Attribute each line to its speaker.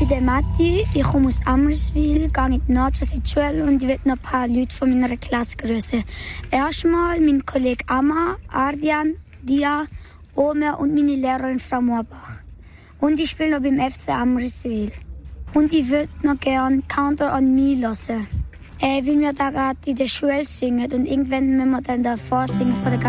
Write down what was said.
Speaker 1: bin der Matti, ich komme aus Ammerswil, gehe in die Nachschule in die Schule und ich will noch ein paar Leute von meiner Klasse grüßen. Erstmal mein Kollege Amma, Ardian, Dia, Omer und meine Lehrerin Frau Moorbach. Und ich spiele noch beim FC Ammerswil. Und ich würde noch gerne Count on Me hören. Weil wir da gerade in der Schule singen und irgendwann müssen wir dann davor singen vor der